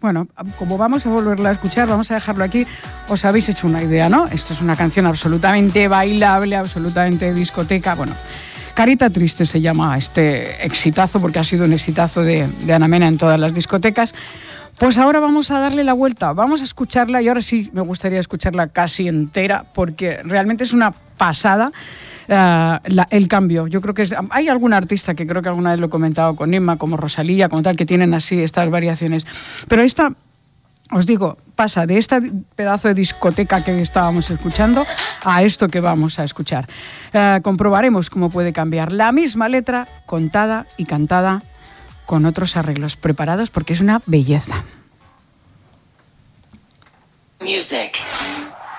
Bueno, como vamos a volverla a escuchar, vamos a dejarlo aquí, os habéis hecho una idea, ¿no? Esto es una canción absolutamente bailable, absolutamente discoteca, bueno. Carita Triste se llama este exitazo, porque ha sido un exitazo de Ana Mena en todas las discotecas. Pues ahora vamos a darle la vuelta, vamos a escucharla, y ahora sí me gustaría escucharla casi entera, porque realmente es una pasada. El cambio, yo creo que hay algún artista que creo que alguna vez lo he comentado con Inma, como Rosalía, como tal, que tienen así estas variaciones, pero esta, os digo, pasa de este pedazo de discoteca que estábamos escuchando a esto que vamos a escuchar. Comprobaremos cómo puede cambiar la misma letra contada y cantada con otros arreglos preparados, porque es una belleza. Music.